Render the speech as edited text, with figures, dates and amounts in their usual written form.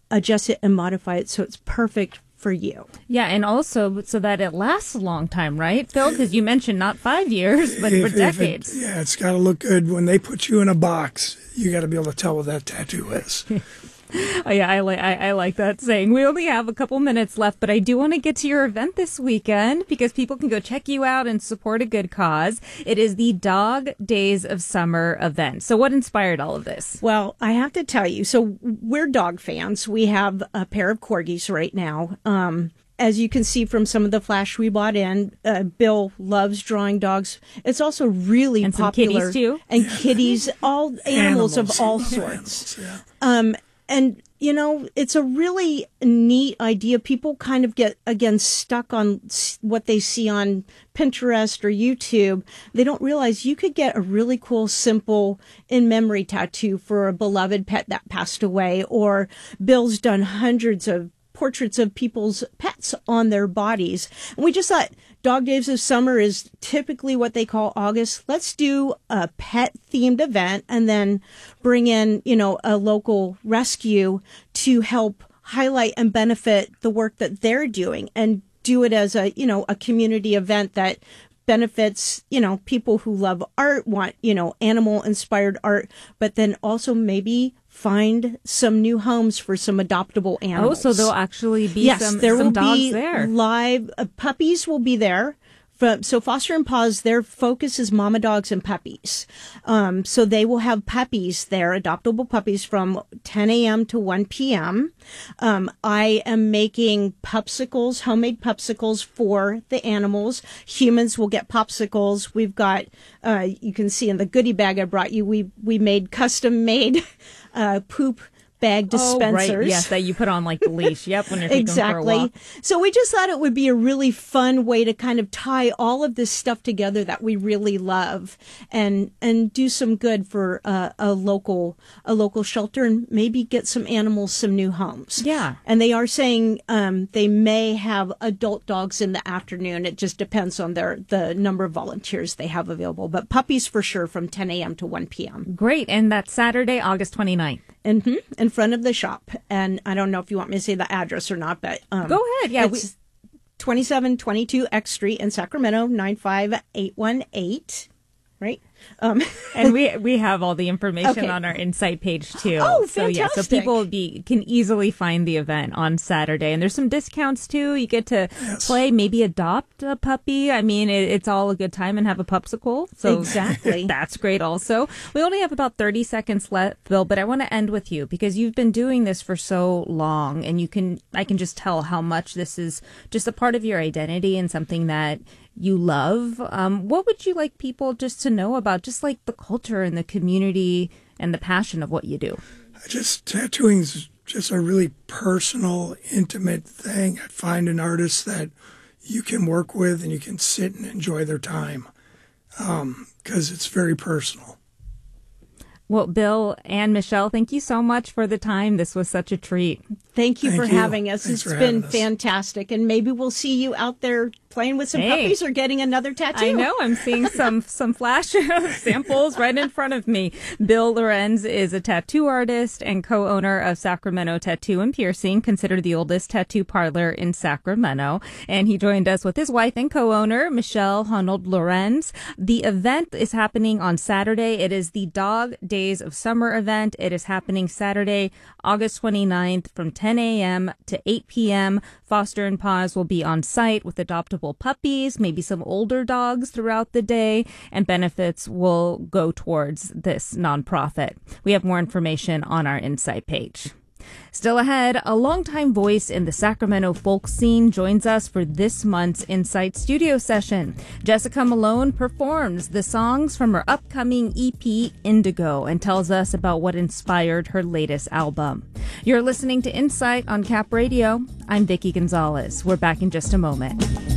adjust it and modify it so it's perfect for you. Yeah, and also so that it lasts a long time, right, Phil? Because you mentioned not 5 years, but for decades. It's got to look good. When they put you in a box, you got to be able to tell what that tattoo is. Oh, yeah, I like that saying. We only have a couple minutes left, but I do want to get to your event this weekend because people can go check you out and support a good cause. It is the Dog Days of Summer event. So what inspired all of this? Well, I have to tell you, so we're dog fans. We have a pair of corgis right now. As you can see from some of the flash we bought in, Bill loves drawing dogs. It's also really and popular. Some kitties too. And kitties, all animals of all sorts. And, you know, it's a really neat idea. People kind of get, again, stuck on what they see on Pinterest or YouTube. They don't realize you could get a really cool, simple in-memory tattoo for a beloved pet that passed away. Or Bill's done hundreds of portraits of people's pets on their bodies. And we just thought Dog Days of Summer is typically what they call August. Let's do a pet themed event and then bring in, you know, a local rescue to help highlight and benefit the work that they're doing and do it as a, you know, a community event that benefits, you know, people who love art, want, you know, animal inspired art, but then also maybe find some new homes for some adoptable animals. Oh, so there'll actually be some dogs there. Live puppies will be there. So Foster and Paws, their focus is mama dogs and puppies. So they will have puppies there, adoptable puppies from 10 a.m. to 1 p.m. I am making popsicles, homemade popsicles for the animals. Humans will get popsicles. We've got, you can see in the goodie bag I brought you, we made custom made poop bag dispensers. Oh, right. Yes, that you put on like the leash. Yep, when you're taking them for a walk. So we just thought it would be a really fun way to kind of tie all of this stuff together that we really love and do some good for a local shelter and maybe get some animals some new homes. Yeah. And they are saying they may have adult dogs in the afternoon. It just depends on the number of volunteers they have available. But puppies for sure from 10 a.m. to 1 p.m. Great. And that's Saturday, August 29th. Mm-hmm. In front of the shop. And I don't know if you want me to say the address or not, but go ahead. Yeah, it's 2722 X Street in Sacramento, 95818. Right? And we have all the information on our Insight page too. Oh, So fantastic. so people can easily find the event on Saturday, and there's some discounts too. You get to play, maybe adopt a puppy. I mean, it's all a good time and have a pupsicle. So exactly, that's great. Also, we only have about 30 seconds left, Bill, but I want to end with you because you've been doing this for so long, and I can just tell how much this is just a part of your identity and something that you love. What would you like people just to know about just like the culture and the community and the passion of what you do? Tattooing is just a really personal, intimate thing. I find an artist that you can work with and you can sit and enjoy their time because it's very personal. Well, Bill and Michelle, thank you so much for the time. This was such a treat. Thank you for having us. It's been fantastic. And maybe we'll see you out there playing with some puppies or getting another tattoo. I know. I'm seeing some flash samples right in front of me. Bill Lorenz is a tattoo artist and co-owner of Sacramento Tattoo and Piercing, considered the oldest tattoo parlor in Sacramento. And he joined us with his wife and co-owner, Michelle Honold Lorenz. The event is happening on Saturday. It is the Dog Days of Summer event. It is happening Saturday, August 29th from 10 a.m. to 8 p.m. Foster and Paws will be on site with adoptable puppies, maybe some older dogs throughout the day, and benefits will go towards this nonprofit. We have more information on our Insight page. Still ahead, a longtime voice in the Sacramento folk scene joins us for this month's Insight studio session. Jessica Malone performs the songs from her upcoming EP, Indigo, and tells us about what inspired her latest album. You're listening to Insight on Cap Radio. I'm Vicki Gonzalez. We're back in just a moment.